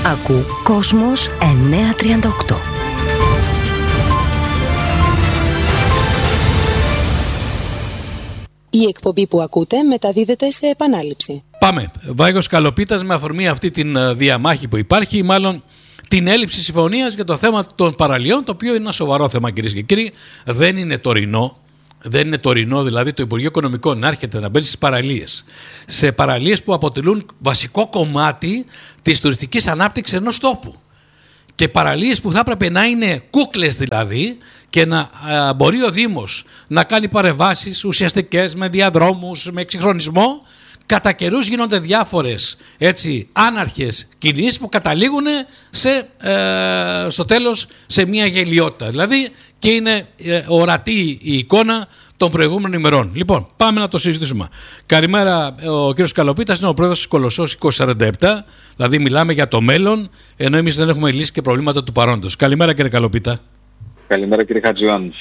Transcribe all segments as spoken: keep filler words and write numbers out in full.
Ακού Κόσμος εννιακόσια τριάντα οκτώ. Η εκπομπή που ακούτε μεταδίδεται σε επανάληψη. Πάμε. Βάγος Καλοπίτας, με αφορμή αυτή την διαμάχη που υπάρχει, μάλλον την έλλειψη συμφωνίας για το θέμα των παραλίων, το οποίο είναι ένα σοβαρό θέμα, κυρίες και κύριοι. Δεν είναι τωρινό. Δεν είναι τωρινό, δηλαδή, το Υπουργείο Οικονομικών να έρχεται να μπαίνει στις παραλίες. Σε παραλίες που αποτελούν βασικό κομμάτι της τουριστικής ανάπτυξης ενός τόπου. Και παραλίες που θα έπρεπε να είναι κούκλες, δηλαδή, και να α, μπορεί ο Δήμος να κάνει παρεμβάσεις ουσιαστικές με διαδρόμους, με εξυγχρονισμό. Κατά καιρούς γίνονται διάφορες, έτσι, άναρχες κινήσεις που καταλήγουν σε, ε, στο τέλος σε μια γελιότητα. Δηλαδή, και είναι ε, ορατή η εικόνα των προηγούμενων ημερών. Λοιπόν, πάμε να το συζητήσουμε. Καλημέρα, ο κύριος Καλοπίτας είναι ο πρόεδρος της Κολοσσός είκοσι σαράντα επτά, δηλαδή μιλάμε για το μέλλον, ενώ εμείς δεν έχουμε λύσει και προβλήματα του παρόντος. Καλημέρα, κύριε Καλοπίτα. Καλημέρα, κύριε Χατζιωάννη.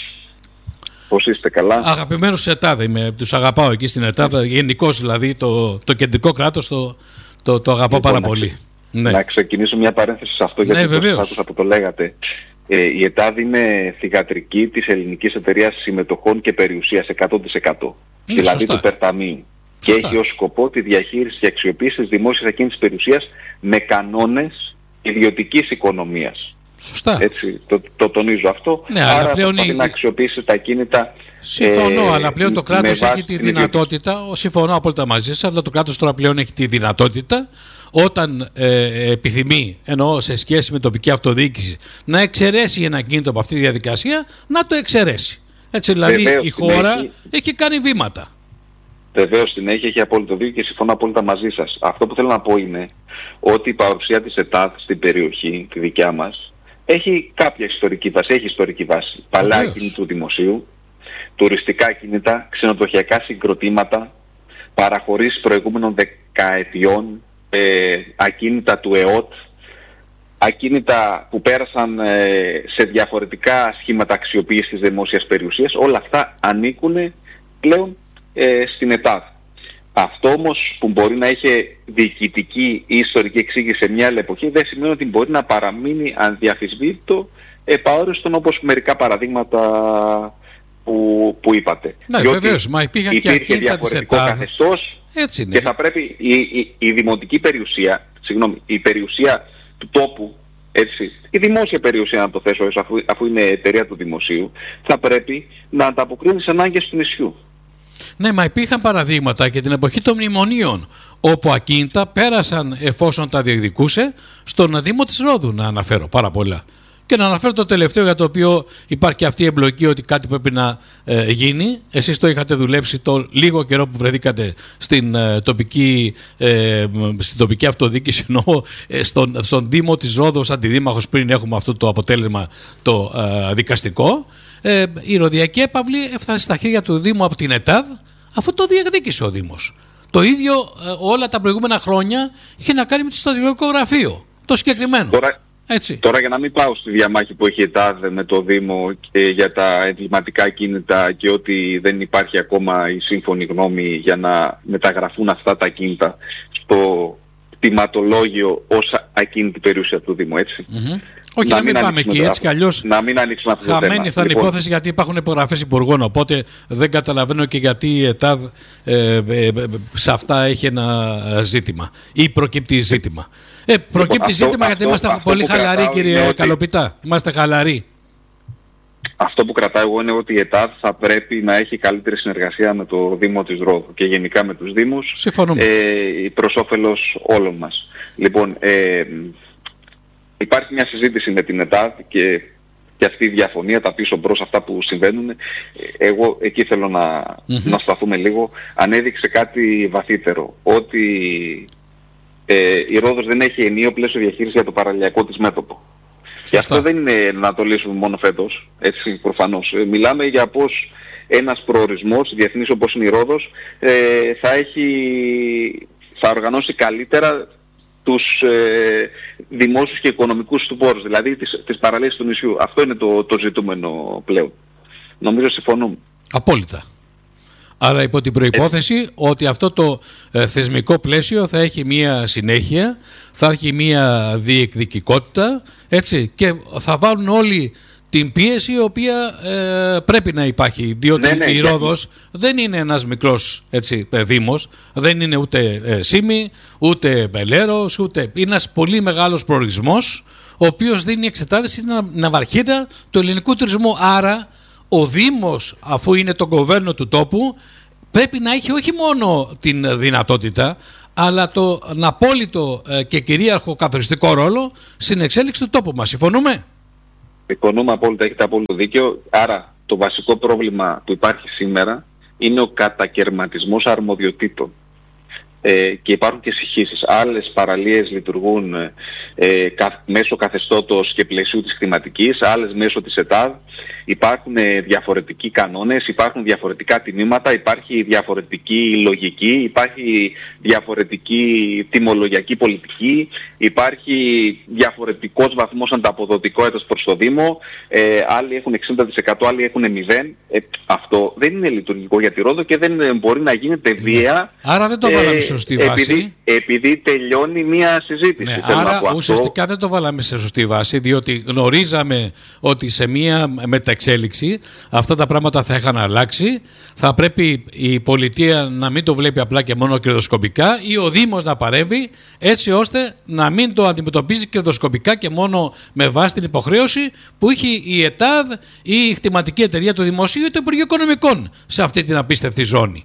Πώς είστε, καλά? Αγαπημένος της ΕΤΑΔ είμαι, τους αγαπάω εκεί στην ΕΤΑΔ, γενικώς δηλαδή το, το κεντρικό κράτος το, το, το αγαπάω λοιπόν, πάρα να, πολύ. Να ναι. ξεκινήσω μια παρένθεση σε αυτό, γιατί ναι, το άκουσα που το λέγατε. Ε, η ΕΤΑΔ είναι θυγατρική της Ελληνικής Εταιρείας Συμμετοχών και Περιουσίας εκατό τοις εκατό, είναι δηλαδή σωστά. Του Περταμείου. Και έχει ως σκοπό τη διαχείριση και αξιοποίηση της δημόσιας ακίνητης περιουσίας με κανόνες ιδιωτικής οικονομίας. Σωστά. Έτσι, το, το τονίζω αυτό. Ναι, άρα αλλά πλέον θα η... να αξιοποιήσει τα κίνητα. Συμφωνώ, ε, αλλά πλέον το κράτος έχει τη δυνατότητα, ιδιωτική. συμφωνώ απόλυτα μαζί σας, αλλά το κράτος τώρα πλέον έχει τη δυνατότητα, όταν ε, επιθυμεί, εννοώ σε σχέση με τοπική αυτοδιοίκηση, να εξαιρέσει ένα κίνητο από αυτή τη διαδικασία, να το εξαιρέσει. Έτσι, δηλαδή Βεβαίως, η χώρα έχει... έχει κάνει βήματα. Βεβαίως την έχει, έχει απόλυτο δίκιο και συμφωνώ απόλυτα μαζί σας. Αυτό που θέλω να πω είναι ότι η παρουσία της ΕΤΑΔ στην περιοχή, τη δικιά μας, έχει κάποια ιστορική βάση, έχει ιστορική βάση. Παλιά κίνητα του δημοσίου, τουριστικά κίνητα, ξενοδοχειακά συγκροτήματα, παραχωρήσεις προηγούμενων δεκαετιών, ε, ακίνητα του ΕΟΤ, ακίνητα που πέρασαν ε, σε διαφορετικά σχήματα αξιοποίησης της δημόσιας περιουσίας, όλα αυτά ανήκουν πλέον ε, στην ΕΤΑΔ. Αυτό όμως που μπορεί να είχε διοικητική ή ιστορική εξήγηση σε μια άλλη εποχή, δεν σημαίνει ότι μπορεί να παραμείνει ανδιαφυσβήτητο επαόριστον, όπως μερικά παραδείγματα που, που είπατε. Ναι, βεβαίως, μα υπήρχε και υπήρχε διαφορετικό καθεστώς και θα πρέπει η, η, η δημοτική περιουσία, συγγνώμη, η περιουσία του τόπου, έτσι, η δημόσια περιουσία, να το θέσω έτσι, αφού, αφού είναι εταιρεία του δημοσίου, θα πρέπει να ανταποκρίνει στις ανάγκες του νησιού. Ναι, μα υπήρχαν παραδείγματα και την εποχή των μνημονίων, όπου ακίνητα πέρασαν, εφόσον τα διεκδικούσε, στον Δήμο της Ρόδου, να αναφέρω πάρα πολλά. Και να αναφέρω το τελευταίο, για το οποίο υπάρχει αυτή η εμπλοκή ότι κάτι πρέπει να ε, γίνει. Εσείς το είχατε δουλέψει το λίγο καιρό που βρεθήκατε στην, ε, τοπική, ε, στην τοπική αυτοδιοίκηση, ενώ ε, στον, στον Δήμο της Ρόδου ως αντιδήμαρχος, πριν έχουμε αυτό το αποτέλεσμα το ε, δικαστικό. Ε, η ροδιακή έπαυλη έφτασε στα χέρια του Δήμου από την ΕΤΑΔ, αφού το διεκδίκησε ο Δήμος. Το ίδιο ε, όλα τα προηγούμενα χρόνια είχε να κάνει με το στρατιωτικό γραφείο, το συγκεκριμένο. Τώρα, έτσι. Τώρα για να μην πάω στη διαμάχη που έχει η ΕΤΑΔ με το Δήμο και για τα εγκληματικά κίνητα και ότι δεν υπάρχει ακόμα η σύμφωνη γνώμη για να μεταγραφούν αυτά τα κίνητα στο κτηματολόγιο ως ακίνητη περιουσία του Δήμου, έτσι. Mm-hmm. Όχι, να, να μην, μην πάμε εκεί, έτσι κι αλλιώς να μην ανοίξουμε αυτό το θέμα. Χαμένη θα είναι λοιπόν υπόθεση, γιατί υπάρχουν υπογραφές υπουργών, οπότε δεν καταλαβαίνω και γιατί η ΕΤΑΔ ε, ε, ε, σε αυτά έχει ένα ζήτημα ή προκύπτει ζήτημα. Ε, προκύπτει λοιπόν, ζήτημα αυτό, γιατί αυτό, είμαστε αυτό πολύ χαλαροί, κύριε ότι... Καλοπιτά. Είμαστε χαλαροί. Αυτό που κρατάω εγώ είναι ότι η ΕΤΑΔ θα πρέπει να έχει καλύτερη συνεργασία με το Δήμο της Ρόδου και γενικά με τους Δήμους. Συμφωνούμε. Ε, προς όφελος όλων μας. Λοιπόν, ε, υπάρχει μια συζήτηση με την ΕΤΑΔ και, και αυτή η διαφωνία, τα πίσω μπρος αυτά που συμβαίνουν. Εγώ εκεί θέλω να, mm-hmm. να σταθούμε λίγο. Ανέδειξε κάτι βαθύτερο, ότι ε, η Ρόδος δεν έχει ενιαίο πλαίσιο διαχείριση για το παραλιακό της μέτωπο. Και αυτό δεν είναι να το λύσουμε μόνο φέτος, έτσι, προφανώς. Ε, μιλάμε για πώς ένας προορισμός διεθνής όπως είναι η Ρόδος ε, θα, έχει, θα οργανώσει καλύτερα τους ε, δημόσιους και οικονομικούς του πόρους, δηλαδή τις, τις παραλίες του νησιού. Αυτό είναι το, το ζητούμενο πλέον. Νομίζω συμφωνούμε. Απόλυτα. Αλλά υπό την προϋπόθεση ε... ότι αυτό το ε, θεσμικό πλαίσιο θα έχει μία συνέχεια, θα έχει μία διεκδικικότητα, έτσι, και θα βάλουν όλοι την πίεση η οποία ε, πρέπει να υπάρχει, διότι ναι, ναι, η Ρόδος ναι. δεν είναι ένας μικρός, έτσι, δήμος, δεν είναι ούτε ε, Σήμη, ούτε Μπελέρος, ούτε... είναι ένας πολύ μεγάλος προορισμός, ο οποίος δίνει εξετάδες στην ναυαρχίδα του ελληνικού τουρισμού. Άρα ο Δήμος, αφού είναι το κοβέρνο του τόπου, πρέπει να έχει όχι μόνο την δυνατότητα, αλλά το απόλυτο ε, και κυρίαρχο καθοριστικό ρόλο στην εξέλιξη του τόπου μας. Συμφωνούμε? Συμφωνούμε απόλυτα, έχετε απόλυτο δίκιο. Άρα το βασικό πρόβλημα που υπάρχει σήμερα είναι ο κατακερματισμός αρμοδιοτήτων. Ε, και υπάρχουν και συγχύσεις. Άλλες παραλίες λειτουργούν ε, κα, μέσω καθεστώτος και πλαισίου της χρηματικής, άλλες μέσω της ΕΤΑΔ. Υπάρχουν ε, διαφορετικοί κανόνες, υπάρχουν διαφορετικά τιμήματα, υπάρχει διαφορετική λογική, υπάρχει διαφορετική τιμολογιακή πολιτική, υπάρχει διαφορετικός βαθμός ανταποδοτικότητας προς το Δήμο, ε, άλλοι έχουν εξήντα τοις εκατό, άλλοι έχουν μηδέν. Ε, αυτό δεν είναι λειτουργικό για τη Ρόδο και δεν μπορεί να γίνεται βία. Άρα δεν το βάλαμε σε σωστή βάση. Επειδή, επειδή τελειώνει μία συζήτηση. Ναι, άρα ουσιαστικά δεν το βάλαμε σε σωστή βάση, διότι γνωρίζαμε ότι σε μία μεταεξέλιξη αυτά τα πράγματα θα είχαν αλλάξει. Θα πρέπει η πολιτεία να μην το βλέπει απλά και μόνο κερδοσκοπικά ή ο Δήμος να παρέμβει έτσι ώστε να μην το αντιμετωπίζει κερδοσκοπικά και μόνο με βάση την υποχρέωση που έχει η ΕΤΑΔ ή η κτηματική εταιρεία του Δημοσίου ή το Υπουργείο Οικονομικών σε αυτή την απίστευτη ζώνη.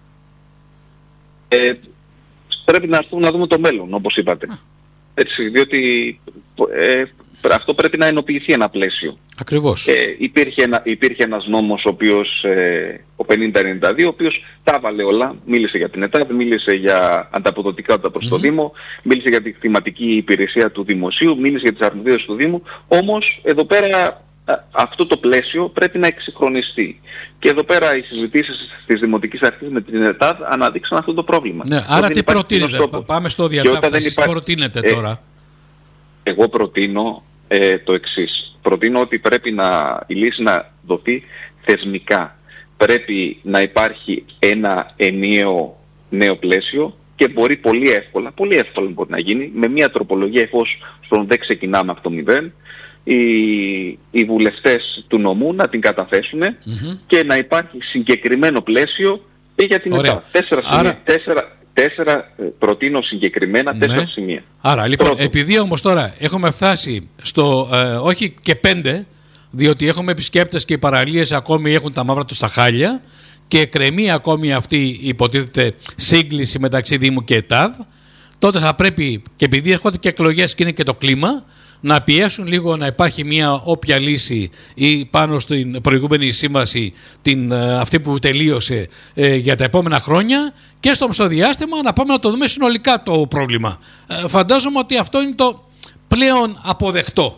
Ε, πρέπει να, να δούμε το μέλλον, όπως είπατε. Έτσι, διότι ε, αυτό πρέπει να ενοποιηθεί ένα πλαίσιο. Ακριβώς. Ε, υπήρχε, ένα, υπήρχε ένας νόμος, ο οποίος, ε, ο πενήντα ενενήντα δύο, ο οποίος τα έβαλε όλα. Μίλησε για την ΕΤΑΔ, μίλησε για ανταποδοτικότητα προς mm-hmm. το Δήμο, μίλησε για την κτηματική υπηρεσία του Δημοσίου, μίλησε για τις αρμοδιότητες του Δήμου. Όμως, εδώ πέρα αυτό το πλαίσιο πρέπει να εξυγχρονιστεί. Και εδώ πέρα οι συζητήσεις της Δημοτικής Αρχής με την ΕΤΑΔ αναδείξαν αυτό το πρόβλημα. Ναι, άρα τι προτείνετε? Πάμε στο διατάφτα. Εσείς τι προτείνετε ε, τώρα? Εγώ προτείνω ε, το εξής. Προτείνω ότι πρέπει να, η λύση να δοθεί θεσμικά. Πρέπει να υπάρχει ένα ενιαίο νέο πλαίσιο και μπορεί πολύ εύκολα, πολύ εύκολα μπορεί να γίνει, με μια τροπολογία, εφόσον δεν ξεκινάμε από το μηδέν, οι, οι βουλευτές του νομού να την καταθέσουν mm-hmm. και να υπάρχει συγκεκριμένο πλαίσιο για την ΕΤΑΔ. Τέσσερα, Άρα... τέσσερα, τέσσερα προτείνω συγκεκριμένα, ναι. τέσσερα σημεία. Άρα λοιπόν, Πρώτο. επειδή όμως τώρα έχουμε φτάσει στο, ε, όχι και πέντε, διότι έχουμε επισκέπτες και οι παραλίες ακόμη έχουν τα μαύρα τους στα χάλια και εκκρεμεί ακόμη αυτή η υποτίθεται σύγκληση μεταξύ Δήμου και ΕΤΑΔ, τότε θα πρέπει, και επειδή έρχονται και εκλογές και είναι και το κλίμα, να πιέσουν λίγο να υπάρχει μια όποια λύση ή πάνω στην προηγούμενη σύμβαση, την, αυτή που τελείωσε ε, για τα επόμενα χρόνια, και στο μεσοδιάστημα να πάμε να το δούμε συνολικά το πρόβλημα. Ε, φαντάζομαι ότι αυτό είναι το πλέον αποδεκτό.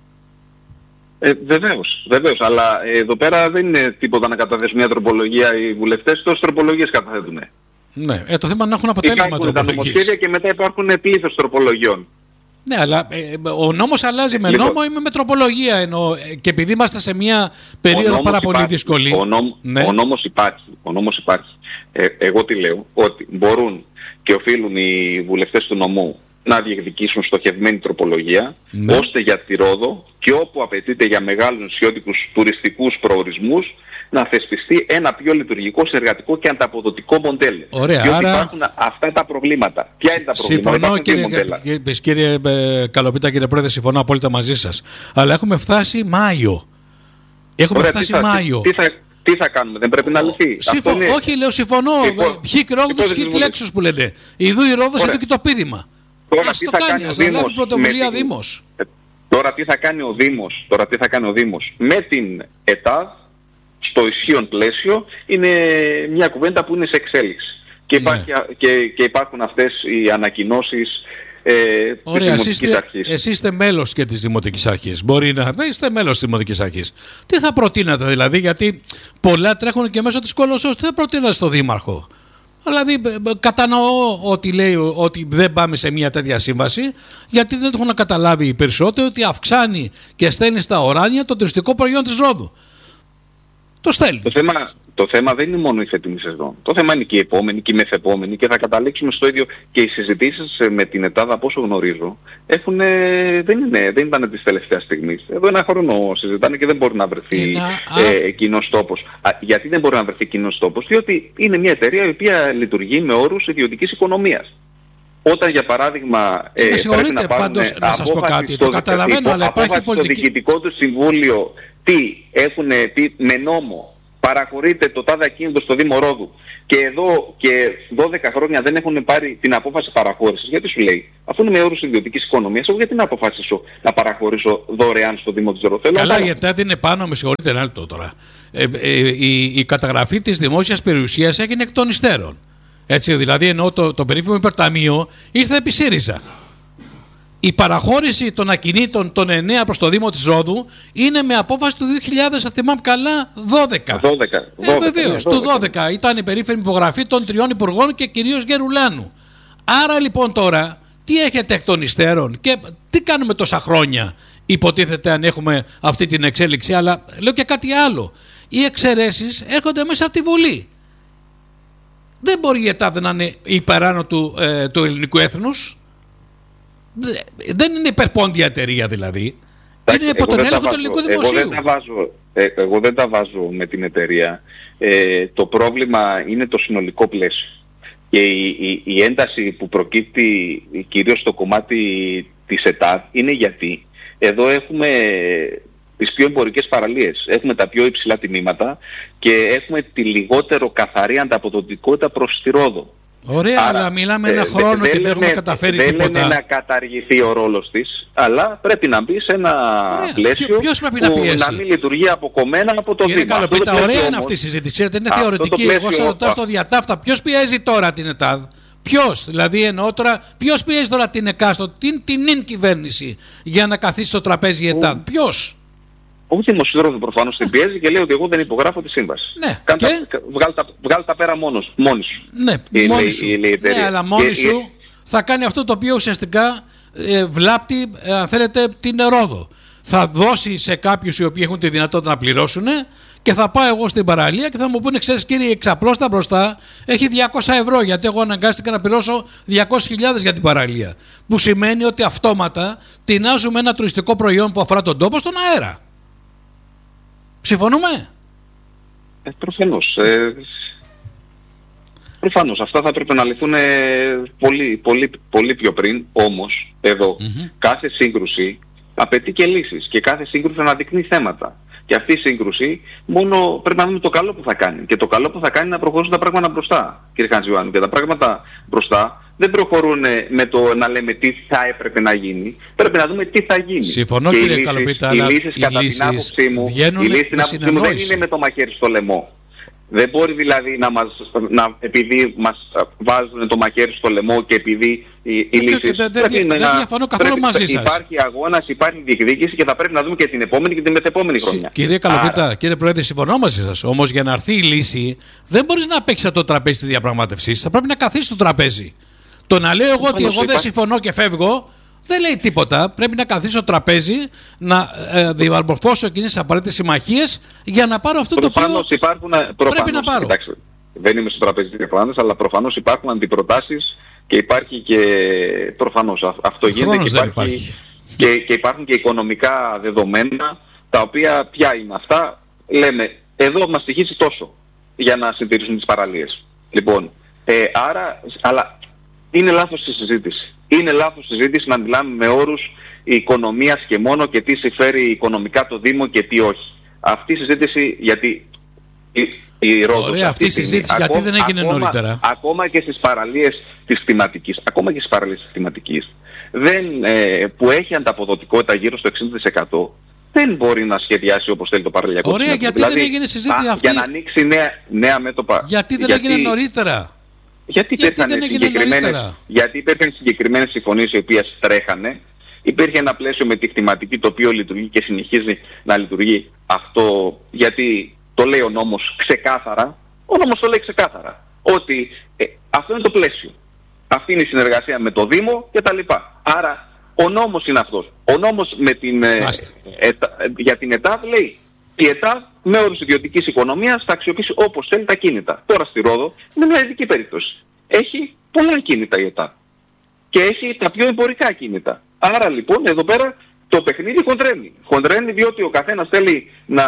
Ε, βεβαίως, βεβαίως, αλλά εδώ πέρα δεν είναι τίποτα να καταθέσουν μια τροπολογία οι βουλευτές, τόσες τροπολογίες καταθέτουν. Ναι, ε, το θέμα είναι να έχουν αποτέλεσμα τροπολογίες. Υπάρχουν τα νομοσχέδια και μετά υπάρχουν πλήθος τροπολογιών. Ναι, αλλά ε, ο νόμος αλλάζει με λοιπόν, νόμο ή με τροπολογία, ενώ, και επειδή είμαστε σε μια περίοδο πάρα πολύ δύσκολη. Ο, νόμ, ναι. ο νόμος υπάρχει. Ο νόμος υπάρχει. Ε, εγώ τι λέω, ότι μπορούν και οφείλουν οι βουλευτές του νομού να διεκδικήσουν στοχευμένη τροπολογία, ναι. ώστε για τη Ρόδο και όπου απαιτείται για μεγάλους νησιώτικους τουριστικούς προορισμούς να θεσπιστεί ένα πιο λειτουργικό, συνεργατικό και ανταποδοτικό μοντέλο. Ωραία, διότι άρα... υπάρχουν αυτά τα προβλήματα. Ποια είναι τα προβλήματα? Συμφωνώ, κύριε, κύριε, κύριε Καλοπίτα, κύριε Πρόεδρε, συμφωνώ απόλυτα μαζί σας. Αλλά έχουμε φτάσει Μάιο. Έχουμε Ωραία, φτάσει τι θα, Μάιο. Τι θα, τι θα κάνουμε, δεν πρέπει να λυθεί? Συμφω... Είναι... Όχι, λέω συμφωνώ. Χικ Ρόδος, χικ Λέξος που λένε. Ιδού η Ρόδος είναι και το πείδημα. Τώρα ας τι το θα κάνει, κάνει ο Δήμος, πρωτοβουλία την... Δήμος. Τώρα τι θα κάνει ο Δήμος, τώρα τι θα κάνει ο Δήμος με την ΕΤΑΔ στο ισχύον πλαίσιο, είναι μια κουβέντα που είναι σε εξέλιξη. Και, ναι. υπάρχει, και, και υπάρχουν αυτές οι ανακοινώσεις ε, της Δημοτικής Αρχής. Εσείς είστε μέλος και της Δημοτικής Αρχής. Μπορεί να είστε μέλος της Δημοτικής Αρχής. Τι θα προτείνατε δηλαδή, γιατί πολλά τρέχουν και μέσω της Κολοσσός. Τι θα προτείνατε στο Δήμαρχο? Δηλαδή κατανοώ ότι λέει ότι δεν πάμε σε μια τέτοια σύμβαση, γιατί δεν έχουν καταλάβει οι περισσότεροι ότι αυξάνει και στέλνει στα οράνια το τουριστικό προϊόν της Ρόδου. Το στέλνει. Το θέμα, το θέμα δεν είναι μόνο η φετινή σεζόν. Το θέμα είναι και η επόμενη και η μεθεπόμενη και θα καταλήξουμε στο ίδιο. Και οι συζητήσεις με την ΕΤΑΔ, από όσο γνωρίζω, έχουν, δεν, είναι, δεν ήταν της τελευταίας στιγμής. Εδώ ένα χρόνο συζητάνε και δεν μπορεί να βρεθεί είναι, ε, εκείνος τόπος. Α, γιατί δεν μπορεί να βρεθεί εκείνος τόπος? Διότι είναι μια εταιρεία η οποία λειτουργεί με όρους ιδιωτικής οικονομίας. Όταν για παράδειγμα ε, πρέπει να πάρουν πάντως, να σας πω κάτι, στο, το καταλαβαίνω, αλλά υπάρχει πολιτική... στο διοικητικό του συμβούλιο τι έχουν, τι, με νόμο παραχωρείται το τάδε ακίνητο στο Δήμο Ρόδου και εδώ και δώδεκα χρόνια δεν έχουν πάρει την απόφαση παραχώρησης. Γιατί σου λέει, αφού είναι με όρους ιδιωτικής οικονομίας, εγώ γιατί να αποφασίσω να παραχωρήσω δωρεάν στο Δήμο της Ρόδου? Καλά, η ΕΤΑΔ είναι πάνω, με συγχωρείτε ένα λεπτό τώρα. Ε, ε, η, η καταγραφή της δημόσιας περιουσίας έγινε εκ των υστέρων. Έτσι, δηλαδή εννοώ το, το περίφημο υπερταμείο ήρθε επί ΣΥΡΙΖΑ. Η παραχώρηση των ακινήτων των εννέα προς το Δήμο της Ρόδου είναι με απόφαση του δύο χιλιάδες, αν θυμάμαι καλά, δώδεκα. δώδεκα. Ε, βεβαίως, το δώδεκα ήταν η περίφημη υπογραφή των τριών υπουργών και κυρίως Γερουλάνου. Άρα λοιπόν τώρα, τι έχετε εκ των υστέρων και τι κάνουμε τόσα χρόνια, υποτίθεται, αν έχουμε αυτή την εξέλιξη? Αλλά λέω και κάτι άλλο. Οι εξαιρέσεις έρχονται μέσα από τη Βουλή. Δεν μπορεί η ΕΤΑΔ να είναι υπεράνω του, ε, του ελληνικού έθνους. Δεν είναι υπερπόντια εταιρεία δηλαδή. Είναι υπό τον έλεγχο του ελληνικού δημοσίου. Εγώ δεν τα βάζω, ε, εγώ δεν τα βάζω με την εταιρεία. Ε, το πρόβλημα είναι το συνολικό πλαίσιο. Και η, η, η ένταση που προκύπτει κυρίως στο κομμάτι της ΕΤΑΔ είναι γιατί εδώ έχουμε τις πιο εμπορικές παραλίες, έχουμε τα πιο υψηλά τιμήματα και έχουμε τη λιγότερο καθαρή ανταποδοτικότητα προς τη Ρόδο. Ωραία, άρα, αλλά μιλάμε ένα χρόνο και δεν έχουμε καταφέρει δεν τίποτα. Δεν λέμε να καταργηθεί ο ρόλος της, αλλά πρέπει να μπει σε ένα ωραία, πλαίσιο ποιος πρέπει που να, πιέσει? να μην λειτουργεί αποκομμένα από το Δήμο. Κύριε Καλοπίτα, ωραία όμως, είναι αυτή η συζήτηση. Ξέρετε, είναι θεωρητική. Εγώ σας ρωτάω στο διατάφτα, ποιος πιέζει τώρα την ΕΤΑΔ? Ποιος, δηλαδή εννοώ τώρα, ποιος πιέζει τώρα την ΕΚΑΣΤΟ, την την κυβέρνηση για να καθίσει στο τραπέζι η ΕΤΑΔ? Ποιος? Ο δημοσιογράφος προφανώς την πιέζει και λέει ότι εγώ δεν υπογράφω τη σύμβαση. Ναι, Κάντα, και... βγάλ, τα, βγάλ τα πέρα μόνος, μόνοι σου. Ναι, η, μόνοι η, σου. Η, η, η ναι, αλλά μόνοι και, σου η... θα κάνει αυτό το οποίο ουσιαστικά ε, βλάπτει, ε, αν θέλετε, την Ρόδο. Θα δώσει σε κάποιους οι οποίοι έχουν τη δυνατότητα να πληρώσουν και θα πάω εγώ στην παραλία και θα μου πούνε, ξέρεις κύριε, εξαπλώστα μπροστά έχει διακόσια ευρώ γιατί εγώ αναγκάστηκα να πληρώσω διακόσιες χιλιάδες για την παραλία. Που σημαίνει ότι αυτόματα τεινάζουμε ένα τουριστικό προϊόν που αφορά τον τόπο στον αέρα. Συμφωνούμε? Ε, προφανώς. Ε, προφανώς. Αυτά θα πρέπει να λυθούν ε, πολύ, πολύ, πολύ πιο πριν. Όμως, εδώ, mm-hmm. κάθε σύγκρουση απαιτεί και λύσεις. Και κάθε σύγκρουση αναδεικνύει θέματα. Και αυτή η σύγκρουση μόνο πρέπει να δούμε το καλό που θα κάνει. Και το καλό που θα κάνει είναι να προχωρήσουν τα πράγματα μπροστά, κύριε Χαντζιωάννου. Και τα πράγματα μπροστά δεν προχωρούν με το να λέμε τι θα έπρεπε να γίνει. Πρέπει να δούμε τι θα γίνει. Συμφωνώ, και κύριε οι Καλοπίτα, οι αλλά λύσεις, οι κατά λύσεις την άποψή μου, βγαίνουν οι λύσεις, με την μου δεν είναι με το μαχαίρι στο λαιμό. Δεν μπορεί δηλαδή να μας, να, επειδή μας βάζουν το μαχαίρι στο λαιμό και επειδή οι, οι λύσεις... Δεν δε, δε, δε διαφωνώ καθόλου μαζί σας. Υπάρχει αγώνας, υπάρχει διεκδίκηση και θα πρέπει να δούμε και την επόμενη και την μεθεπόμενη χρονιά. Κύριε Καλοπίτα, Άρα... κύριε Πρόεδρε, συμφωνώ μαζί σας. Όμως για να έρθει η λύση δεν μπορείς να παίξεις από το τραπέζι της διαπραγματευσής. Θα πρέπει να καθίσεις στο τραπέζι. Το να λέω εγώ ότι εγώ δεν συμφωνώ και φεύγω, δεν λέει τίποτα. Πρέπει να καθίσω στο τραπέζι, να ε, διαμορφώσω εκείνες τις απαραίτητες συμμαχίες για να πάρω αυτό προφανώς το οποίο υπάρχουν, προφανώς, πρέπει να πάρω. Κοιτάξτε, δεν είμαι στο τραπέζι της διαφάνειας, αλλά προφανώς υπάρχουν αντιπροτάσεις και υπάρχει και προφανώς αυτό γίνεται και, υπάρχει, υπάρχει. Και, και υπάρχουν και οικονομικά δεδομένα τα οποία πια είναι αυτά. Λέμε, εδώ μας στοιχίζει τόσο για να συντηρήσουν τις παραλίες. Λοιπόν, ε, άρα, αλλά είναι λάθος η συζήτηση. Είναι λάθος η συζήτηση να μιλάμε με όρους οικονομίας και μόνο και τι συμφέρει οικονομικά το Δήμο και τι όχι. Αυτή η συζήτηση, γιατί η, η Ρόδος... Ωραία, αυτή η συζήτηση γιατί ακόμα, δεν έγινε ακόμα, νωρίτερα. Ακόμα και στις παραλίες της θεματικής, ακόμα και στις παραλίες της θεματικής, δεν, ε, που έχει ανταποδοτικότητα γύρω στο εξήντα τοις εκατό, δεν μπορεί να σχεδιάσει όπως θέλει το παραλιακό. Ωραία, γιατί δηλαδή, δεν έγινε συζήτηση α, αυτή. Για να ανοίξει νέα, νέα μέτωπα. Γιατί δεν γιατί, έγινε νωρίτερα. Γιατί, γιατί δεν έγινε νωρίτερα. Γιατί υπήρχαν συγκεκριμένες συμφωνίες οι οποίες τρέχανε. Υπήρχε ένα πλαίσιο με τη κτηματική το οποίο λειτουργεί και συνεχίζει να λειτουργεί αυτό, γιατί το λέει ο νόμος ξεκάθαρα. Ο νόμος το λέει ξεκάθαρα. Ότι ε, αυτό είναι το πλαίσιο. Αυτή είναι η συνεργασία με το Δήμο κτλ. Άρα ο νόμος είναι αυτός. Ο νόμος με την, ε, ε, ε, για την ΕΤΑΔ λέει η ΕΤΑΔ με όρους ιδιωτικής οικονομίας θα αξιοποιήσει όπως θέλει τα κίνητα. Τώρα στη Ρόδο είναι μια ειδική περίπτωση. Έχει πολλά κίνητα η ΕΤΑΔ και έχει τα πιο εμπορικά κίνητα. Άρα λοιπόν εδώ πέρα το παιχνίδι χοντρένει. Χοντρένει διότι ο καθένας θέλει να,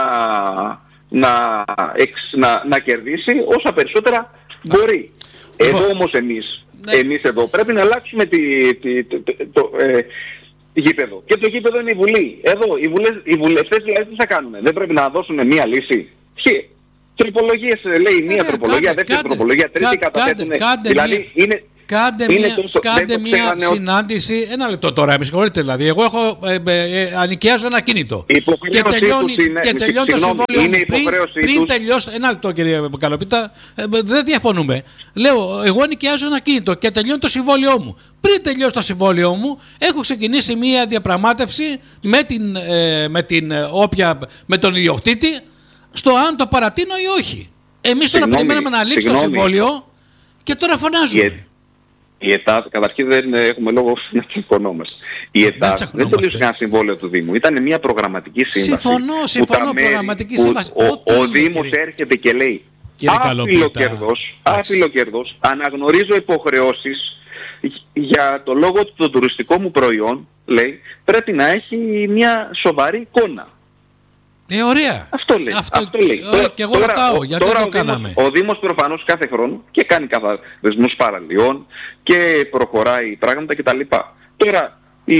να, εξ, να, να κερδίσει όσα περισσότερα μπορεί. Εδώ όμως εμείς, ναι. εμείς εδώ πρέπει να αλλάξουμε τη, τη, το, το, το ε, γήπεδο. Και το γήπεδο είναι η Βουλή. Εδώ οι, βουλες, οι βουλευτές δηλαδή τι θα κάνουν. Δεν πρέπει να δώσουν μία λύση. Ποιοι. Τροπολογίες λέει μία ε, τροπολογία, κάντε, δεύτερη κάντε, τροπολογία, τρίτη καταθέτουν. Δηλαδή μία... είναι... Κάντε είναι μία, τόσο, κάντε μία συνάντηση. Ένα λεπτό τώρα, με συγχωρείτε δηλαδή. Εγώ έχω, ε, ε, ε, ανοικιάζω ένα κινητό. Και τελειώνει, είναι, και τελειώνει το συμβόλαιο μου. Πριν, πριν τελειώσει. Ένα λεπτό, κύριε Καλοπίτα, ε, δεν διαφωνούμε. Λέω, εγώ ανοικιάζω ένα κινητό και τελειώνει το συμβόλαιό μου. Πριν τελειώσει το συμβόλαιό μου, έχω ξεκινήσει μία διαπραγμάτευση με, την, ε, με, την, ε, όποια, με τον ιδιοκτήτη στο αν το παρατείνω ή όχι. Εμείς τώρα περιμέναμε να λήξει το συμβόλαιο και τώρα φωνάζουμε. Η ΕΤΑΔ, καταρχήν δεν έχουμε λόγο να τσακωνόμαστε. Η ΕΤΑΔ δεν το λύσει ένα συμβόλαιο του Δήμου. Ήταν μια προγραμματική σύμβαση. Συμφωνώ, συμφωνώ, προγραμματική σύμβαση. Ο, ο, ο Δήμος έρχεται και λέει άφιλο κερδός, άφιλο κερδός, αναγνωρίζω υποχρεώσεις για το λόγο του το τουριστικό μου προϊόν, λέει, πρέπει να έχει μια σοβαρή εικόνα. Ε, ωραία. Αυτό λέει. Αυτό, αυτό λέει. Ωραία, και εγώ ρωτάω, γιατί τώρα το ο κάναμε. Δήμος, ο Δήμος προφανώς κάθε χρόνο και κάνει καθαρισμούς παραλιών και προχωράει πράγματα κτλ. Τώρα η,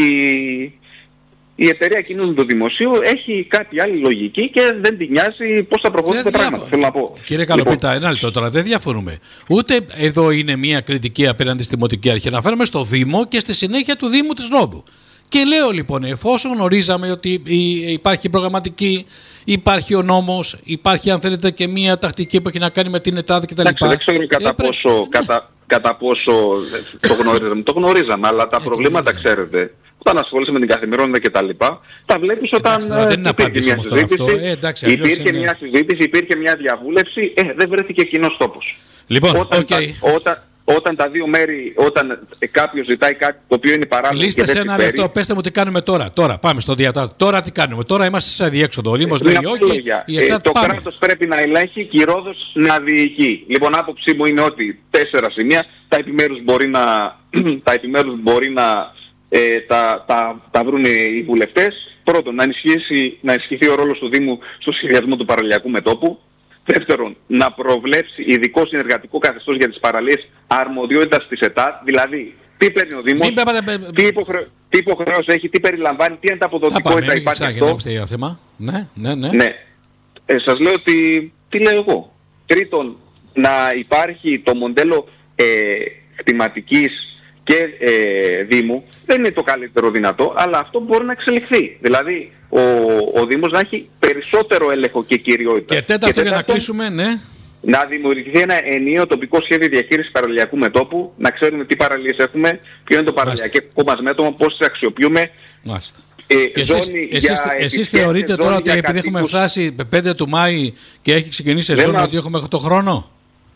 η εταιρεία κοινωνικού του δημοσίου έχει κάποια άλλη λογική και δεν την νοιάζει πώς θα προχωρήσει τα πράγματα. Θέλω να πω. Κύριε Καλοπίτα, λοιπόν, ένα λεπτό τώρα, δεν διαφωνούμε. Ούτε εδώ είναι μια κριτική απέναντι στη Δημοτική Αρχή. Αναφέρομαι στο Δήμο και στη συνέχεια του Δήμου της Ρόδου. Και λέω λοιπόν, εφόσον γνωρίζαμε ότι υπάρχει προγραμματική, υπάρχει ο νόμος, υπάρχει αν θέλετε και μια τακτική που έχει να κάνει με την ΕΤΑΔ κτλ. Δεν ξέρω κατά, ε, πόσο, ναι. κατά, κατά πόσο το γνωρίζαμε. Το γνωρίζαμε, αλλά τα ε, προβλήματα γνωρίζαμε. Ξέρετε. Όταν ασχολείσαι με την καθημερινότητα κτλ. Τα, τα βλέπεις όταν εντάξει, δεν υπήρχε μια συζήτηση, ε, εντάξει, υπήρχε είναι... μια συζήτηση, υπήρχε μια διαβούλευση, ε, δεν βρέθηκε κοινός τόπος. Λοιπόν, όταν, okay. τα, όταν, όταν τα δύο μέρη, όταν κάποιος ζητάει κάτι το οποίο είναι παράλογο. Κλείστε σε ένα λεπτό, πέστε μου τι κάνουμε τώρα. Τώρα πάμε στο διατά. Τώρα τι κάνουμε. Τώρα είμαστε σε αδιέξοδο. Ο Λίμος λέει όχι. Η ε, το κράτος πρέπει να ελέγχει και η Ρόδος να διοικεί. Λοιπόν, άποψή μου είναι ότι τέσσερα σημεία, τα επιμέρους μπορεί να, τα, επιμέρους μπορεί να ε, τα, τα, τα βρουν οι βουλευτές. Πρώτον, να ενισχύσει, να ενισχυθεί ο ρόλος του Δήμου στο σχεδιασμό του παραλιακού μετώπου. Δεύτερον, να προβλέψει ειδικό συνεργατικό καθεστώς για τις παραλίες αρμοδιότητας της ΕΤΑΔ, δηλαδή τι παίρνει ο Δήμος, τι, υποχρε... τι υποχρεώσεις έχει, τι περιλαμβάνει, τι είναι τα αποδοτικότητα υπάρχει αυτό. Θέμα. Ναι, ναι, ναι. ναι. Ε, σας λέω ότι, τι λέω εγώ. Τρίτον, να υπάρχει το μοντέλο ε, κτηματικής και ε, Δήμου, δεν είναι το καλύτερο δυνατό, αλλά αυτό μπορεί να εξελιχθεί. Δηλαδή, ο, ο Δήμος να έχει περισσότερο έλεγχο και κυριότητα. Και τέταρτο, για να κλείσουμε, ναι. Να δημιουργηθεί ένα ενιαίο τοπικό σχέδιο διαχείρισης παραλιακού μετώπου, να ξέρουμε τι παραλίες έχουμε, ποιο είναι το παραλιακό μας μέτωπο, πώς τις αξιοποιούμε. Μάλιστα. Ε, και εσείς, εσείς, εσείς θεωρείτε τώρα ότι επειδή έχουμε φτάσει πέντε του Μάη και έχει ξεκινήσει η σεζόν, ότι έχουμε το χρόνο?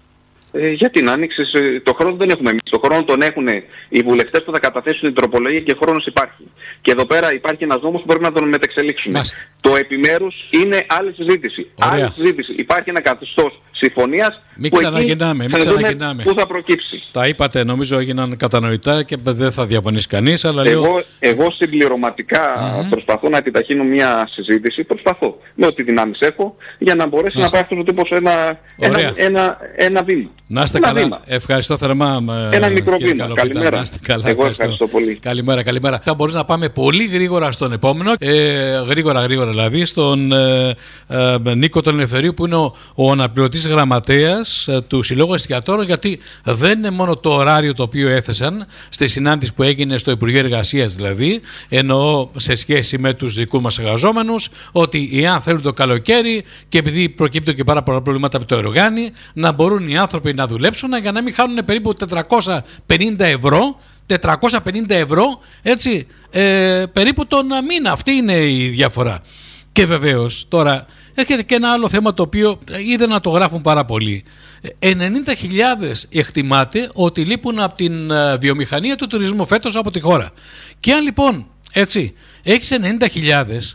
Ε, για την άνοιξη, το χρόνο δεν έχουμε εμείς. Το χρόνο τον έχουν οι βουλευτές που θα καταθέσουν την τροπολογία και χρόνος υπάρχει. Και εδώ πέρα υπάρχει ένας νόμος που πρέπει να τον μεταξελίξουμε. Μάστε. Το επιμέρους είναι άλλη συζήτηση. Ωραία. Άλλη συζήτηση. Υπάρχει ένα καθεστώς συμφωνίας μην που ξαναγινάμε, εκεί μην θα ξαναγινάμε. Πού θα προκύψει. Τα είπατε, νομίζω έγιναν κατανοητά και δεν θα διαφωνήσει κανείς. Αλλά εγώ, λέω... εγώ συμπληρωματικά mm-hmm. προσπαθώ να επιταχύνω μια συζήτηση. Προσπαθώ με ό,τι δυνάμεις έχω για να μπορέσει Μάστε. να πάει αυτός ο τύπος ένα, ένα, ένα, ένα βήμα. Να είστε καλά. Βήμα. Ευχαριστώ θερμά. Ένα μικρό βήμα. Καλοπίτα. Καλημέρα. Καλά, Εγώ ευχαριστώ. ευχαριστώ πολύ. Καλημέρα, καλημέρα. Θα μπορείς να πάμε πολύ γρήγορα στον επόμενο. Ε, γρήγορα, γρήγορα δηλαδή, στον ε, ε, Νίκο τον Ελευθερίου, που είναι ο, ο αναπληρωτής γραμματέας ε, του Συλλόγου Εστιατόρων, γιατί δεν είναι μόνο το ωράριο το οποίο έθεσαν στη συνάντηση που έγινε στο Υπουργείο Εργασίας, δηλαδή, εννοώ σε σχέση με τους δικούς μας εργαζόμενους, ότι εάν θέλουν το καλοκαίρι και επειδή προκύπτουν και πάρα πολλά προβλήματα με το εργάνι, να μπορούν οι άνθρωποι να δουλέψουν για να μην χάνουν περίπου τετρακόσια πενήντα ευρώ, τετρακόσια πενήντα ευρώ, έτσι, ε, περίπου τον μήνα. Αυτή είναι η διαφορά. Και βεβαίως τώρα έρχεται και ένα άλλο θέμα το οποίο είδε να το γράφουν πάρα πολύ. ενενήντα χιλιάδες εκτιμάται ότι λείπουν από την βιομηχανία του τουρισμού φέτος από τη χώρα. Και αν λοιπόν, έτσι, έχεις ενενήντα χιλιάδες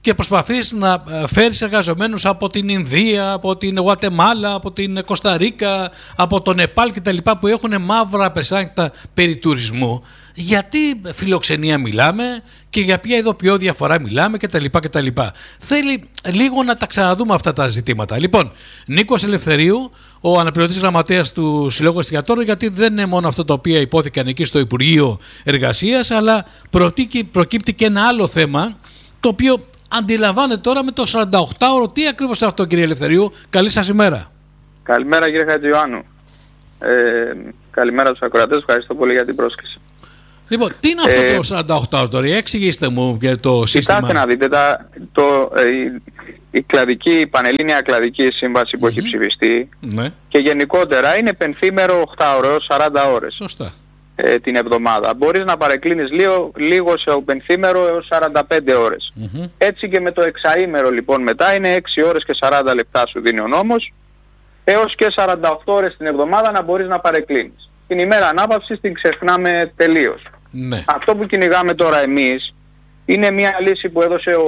και προσπαθείς να φέρεις εργαζομένους από την Ινδία, από την Γουατεμάλα, από την Κοσταρίκα, από το Νεπάλ κτλ. Που έχουν μαύρα περισάνκτα περί τουρισμού. Γιατί φιλοξενία μιλάμε και για ποια ειδοποιώ διαφορά μιλάμε κτλ. κτλ. Θέλει λίγο να τα ξαναδούμε αυτά τα ζητήματα. Λοιπόν, Νίκος Ελευθερίου, ο αναπληρωτής γραμματέας του Συλλόγου Εστιατόρων, γιατί δεν είναι μόνο αυτό το οποίο υπόθηκαν εκεί στο Υπουργείο Εργασίας, αλλά προκύπτει και ένα άλλο θέμα, το οποίο αντιλαμβάνεται τώρα με το σαρανταοκτάωρο. Τι ακριβώς είναι αυτό, κύριε Ελευθερίου? Καλή σας ημέρα. Καλημέρα, κύριε Χατζιωάννου. Ε, καλημέρα στους ακροατές, ευχαριστώ πολύ για την πρόσκληση. Λοιπόν, τι είναι αυτό ε, το σαρανταοκτάωρο τώρα, εξηγήστε μου για το σύστημα. Κοιτάξτε να δείτε, τα, το, ε, η, η κλαδική, η πανελλήνια κλαδική σύμβαση που mm-hmm. έχει ψηφιστεί, ναι. και γενικότερα είναι πενθήμερο οκτάωρο έως σαράντα ώρες. Σωστά. Ε, την εβδομάδα. Μπορείς να παρεκκλίνεις λίγο, λίγο σε πενθήμερο έως σαράντα πέντε ώρες. Mm-hmm. Έτσι και με το εξαήμερο λοιπόν μετά είναι έξι ώρες και σαράντα λεπτά σου δίνει ο νόμος, έως και σαράντα οκτώ ώρες την εβδομάδα να μπορείς να παρεκκλίνεις. Την ημέρα ανάπαυσης την ξεχνάμε τελείως. Ναι. Αυτό που κυνηγάμε τώρα εμείς είναι μια λύση που έδωσε ο,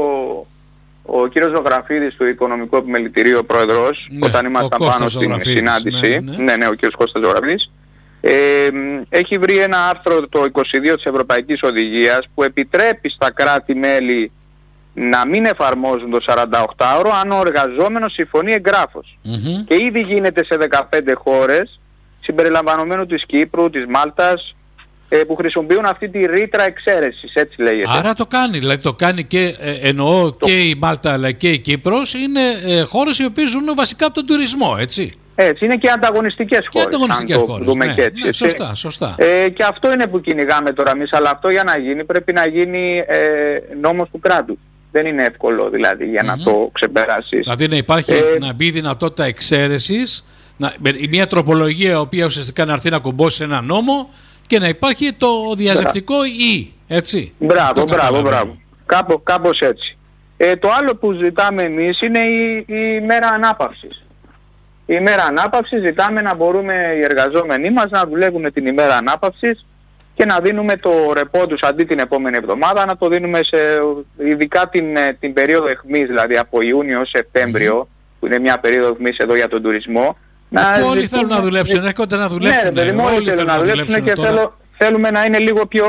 ο κύριος Ζωγραφίδης του Οικονομικού Επιμελητηρίου, ο πρόεδρος, ναι, όταν ήμασταν πάνω στην συνάντηση. Ναι, ναι. ναι, ναι, ο κύριος Κώστας Ζωγραφίδης. Ε, έχει βρει ένα άρθρο, το είκοσι δύο της Ευρωπαϊκής Οδηγίας, που επιτρέπει στα κράτη-μέλη να μην εφαρμόζουν το σαρανταοκτάωρο αν ο εργαζόμενος συμφωνεί εγγράφος. Mm-hmm. Και ήδη γίνεται σε δεκαπέντε χώρες, συμπεριλαμβανομένου της Κύπρου, της Μάλτας, ε, που χρησιμοποιούν αυτή τη ρήτρα εξαίρεσης, έτσι λέγεται. Άρα το κάνει, δηλαδή το κάνει και ε, εννοώ το... και η Μάλτα αλλά και η Κύπρος είναι ε, χώρες οι οποίες ζουν βασικά από τον τουρισμό, έτσι. Έτσι, είναι και ανταγωνιστικές και χώρες, ανταγωνιστικές αν το χώρες, δούμε ναι, και έτσι. Ναι, σωστά, σωστά. Ε, και αυτό είναι που κυνηγάμε τώρα εμείς, αλλά αυτό για να γίνει πρέπει να γίνει ε, νόμος του κράτους. Δεν είναι εύκολο δηλαδή για mm-hmm. να το ξεπεράσεις. Δηλαδή να υπάρχει, ε, να μπει δυνατότητα εξαίρεσης, να, μια τροπολογία η οποία ουσιαστικά να έρθει να κουμπώσει ένα νόμο και να υπάρχει το διαζευτικό ή, έτσι. Μπράβο, μπράβο, μπράβο. Κάπω, κάπως έτσι. Ε, το άλλο που ζητάμε εμείς είναι η, η μέρα ανάπαυσης. Η ημέρα ανάπαυσης ζητάμε να μπορούμε οι εργαζόμενοι μας να δουλεύουμε την ημέρα ανάπαυσης και να δίνουμε το ρεπό τους αντί την επόμενη εβδομάδα, να το δίνουμε σε, ειδικά την, την περίοδο αιχμής, δηλαδή από Ιούνιο ως Σεπτέμβριο, mm. που είναι μια περίοδο αιχμής εδώ για τον τουρισμό. Να όλοι ζητούμε... θέλουν να δουλέψουν, έρχονται να δουλέψουν. Ναι, ναι, όλοι θέλουν να δουλέψουν και θέλω, θέλουμε να είναι λίγο πιο,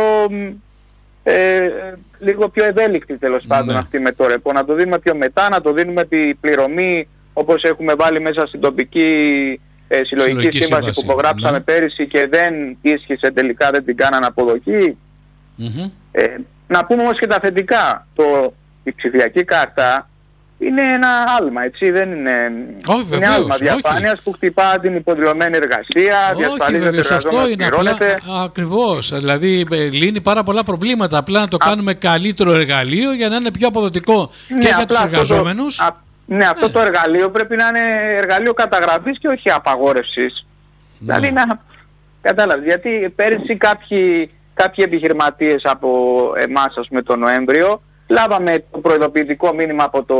ε, λίγο πιο ευέλικτοι τέλος ναι. πάντων αυτή με το ρεπό. Να το δίνουμε πιο μετά, να το δίνουμε επί πληρωμή, όπως έχουμε βάλει μέσα στην τοπική ε, συλλογική, συλλογική σύμβαση, σύμβαση που υπογράψαμε ναι. πέρυσι και δεν ίσχυσε τελικά, δεν την κάνανε αποδοχή. Mm-hmm. Ε, να πούμε όμως και τα θετικά. Το, η ψηφιακή κάρτα είναι ένα άλμα, έτσι, δεν είναι, όχι, είναι βεβαίως, άλμα διαφάνειας που χτυπά την υποδηλωμένη εργασία, διασφαλίζεται εργαζόμενος, πληρώνεται. Ακριβώς, δηλαδή λύνει πάρα πολλά προβλήματα, απλά να το Α, κάνουμε καλύτερο εργαλείο για να είναι πιο αποδοτικό ναι, και για τους εργαζόμενους. Ναι, αυτό ναι. το εργαλείο πρέπει να είναι εργαλείο καταγραφής και όχι απαγόρευσης. Ναι. Δηλαδή να κατάλαβες, γιατί πέρυσι κάποιοι, κάποιοι επιχειρηματίες από εμάς, ας πούμε, τον Νοέμβριο, λάβαμε το προειδοποιητικό μήνυμα από, το,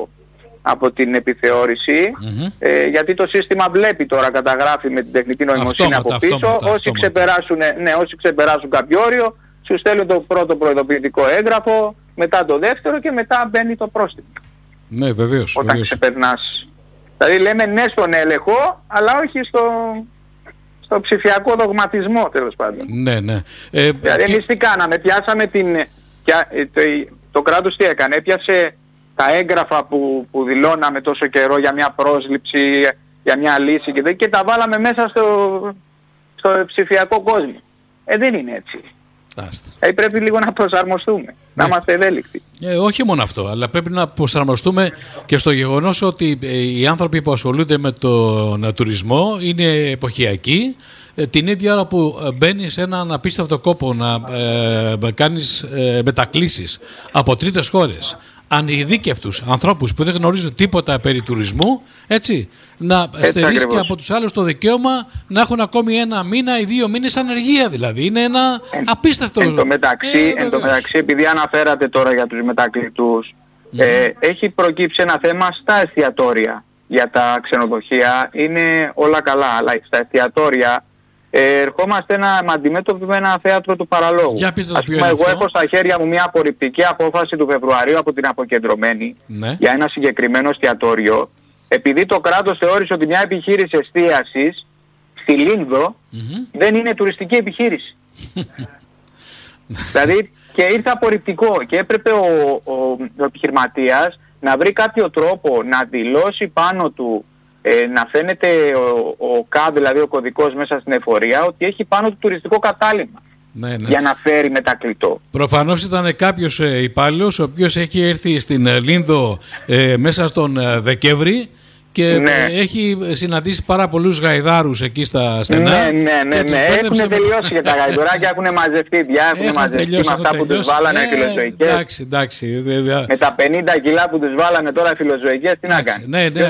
από την επιθεώρηση, mm-hmm. ε, γιατί το σύστημα βλέπει τώρα, καταγράφει με την τεχνητή νοημοσύνη αυτόματα, από πίσω, αυτόματα, όσοι, ξεπεράσουν, ναι, όσοι ξεπεράσουν κάποιο όριο, σου στέλνουν το πρώτο προειδοποιητικό έγγραφο, μετά το δεύτερο και μετά μπαίνει το πρόστιμο. Ναι, βεβαίως. Όταν βεβαίως. ξεπερνάς. Δηλαδή λέμε ναι στον έλεγχο, αλλά όχι στο, στο ψηφιακό δογματισμό, τέλος πάντων. Ναι, ναι. Ε, δηλαδή και... εμείς τι κάναμε, πιάσαμε την... Το, το κράτος τι έκανε, έπιασε τα έγγραφα που, που δηλώναμε τόσο καιρό για μια πρόσληψη, για μια λύση και, και τα βάλαμε μέσα στο, στο ψηφιακό κόσμο. Ε, δεν είναι έτσι. Ε, πρέπει λίγο να προσαρμοστούμε, ναι. να είμαστε ευέλικτοι. Ε, όχι μόνο αυτό, αλλά πρέπει να προσαρμοστούμε και στο γεγονός ότι οι άνθρωποι που ασχολούνται με τον τουρισμό είναι εποχιακοί. Ε, την ίδια ώρα που μπαίνεις σε έναν απίστευτο κόπο να ε, κάνεις ε, μετακλήσεις από τρίτες χώρες, ανειδίκευτους ανθρώπους που δεν γνωρίζουν τίποτα περί τουρισμού, έτσι, να στερείς και από τους άλλους το δικαίωμα να έχουν ακόμη ένα μήνα ή δύο μήνες ανεργία, δηλαδή. Είναι ένα εν, απίστευτο... Εν τω μεταξύ, ε, εν τω μεταξύ, επειδή αναφέρατε τώρα για τους μετακλητούς, mm. ε, έχει προκύψει ένα θέμα στα εστιατόρια. Για τα ξενοδοχεία είναι όλα καλά, αλλά στα εστιατόρια ε, ερχόμαστε ένα, αντιμέτωποι με ένα θέατρο του παραλόγου. Για πείτε το Ας ποιο πούμε, είναι εγώ αυτό. έχω στα χέρια μου μια απορριπτική απόφαση του Φεβρουαρίου από την Αποκεντρωμένη, ναι. για ένα συγκεκριμένο εστιατόριο, επειδή το κράτος θεώρησε ότι μια επιχείρηση εστίασης στη Λίνδο mm-hmm. δεν είναι τουριστική επιχείρηση. Δηλαδή και ήρθε απορριπτικό και έπρεπε ο, ο, ο επιχειρηματίας να βρει κάποιο τρόπο να δηλώσει πάνω του, ε, να φαίνεται ο, ο ΚΑΔ, δηλαδή ο κωδικός μέσα στην εφορία, ότι έχει πάνω του τουριστικό κατάλημα. Ναι, ναι. Για να φέρει μετακλητό. Προφανώς ήταν κάποιος ε, υπάλληλος ο οποίος έχει έρθει στην ε, Λίνδο ε, μέσα στον ε, Δεκέμβρη και ναι. έχει συναντήσει πάρα πολλούς γαϊδάρους εκεί στα στενά. Ναι, ναι, ναι, ναι. Έχουν τελειώσει και τα γαϊδουράκια, έχουν μαζευτεί πια, έχουν μαζευτεί με αυτά που τους βάλανε ε, φιλοζωικές. Εντάξει, εντάξει. Με τα πενήντα κιλά που τους βάλανε τώρα φιλοζωικές, τι να κάνει. Ναι, ναι.